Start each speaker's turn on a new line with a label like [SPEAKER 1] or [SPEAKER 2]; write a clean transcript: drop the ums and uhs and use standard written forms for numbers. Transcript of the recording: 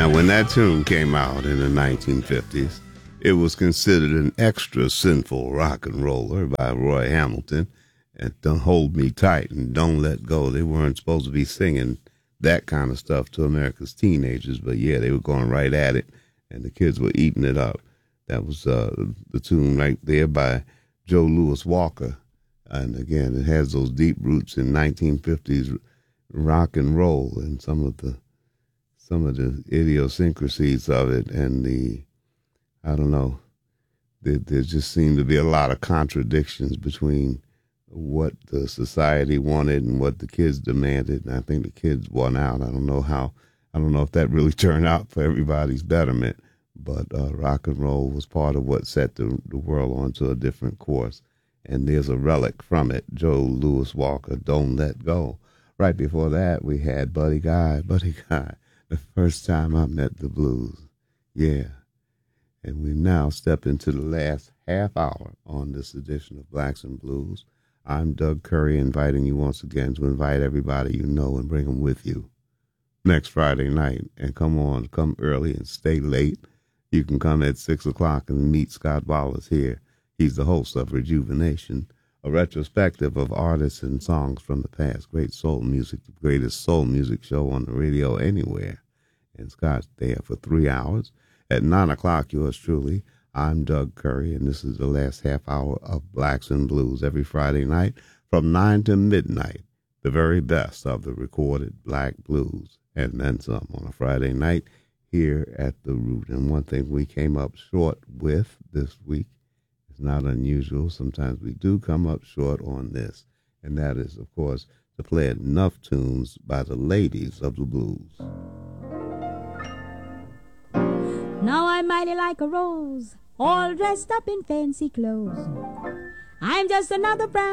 [SPEAKER 1] Now, when that tune came out in the 1950s, it was considered an extra sinful rock and roller by Roy Hamilton. And Don't Hold Me Tight and Don't Let Go. They weren't supposed to be singing that kind of stuff to America's teenagers, but yeah, they were going right at it, and the kids were eating it up. That was the tune right there by Joe Louis Walker. And again, it has those deep roots in 1950s rock and roll and some of the idiosyncrasies of it, and there just seemed to be a lot of contradictions between what the society wanted and what the kids demanded, and I think the kids won out. I don't know if that really turned out for everybody's betterment, but rock and roll was part of what set the world onto a different course, and there's a relic from it, Joe Louis Walker, Don't Let Go. Right before that, we had Buddy Guy, the first time I met the blues. Yeah. And we now step into the last half hour on this edition of Blacks and Blues. I'm Doug Curry, inviting you once again to invite everybody you know and bring them with you next Friday night. And come early and stay late. You can come at 6 o'clock and meet Scott Wallace here. He's the host of Rejuvenation, a retrospective of artists and songs from the past. Great soul music, the greatest soul music show on the radio anywhere. And Scott's there for 3 hours. At 9 o'clock, yours truly, I'm Doug Curry, and this is the last half hour of Blacks and Blues every Friday night from 9 to midnight. The very best of the recorded black blues, and then some on a Friday night here at The Root. And one thing we came up short with this week, it's not unusual. Sometimes we do come up short on this, and that is, of course, to play enough tunes by the ladies of the blues.
[SPEAKER 2] Now I'm mighty like a rose, all dressed up in fancy clothes. I'm just another brown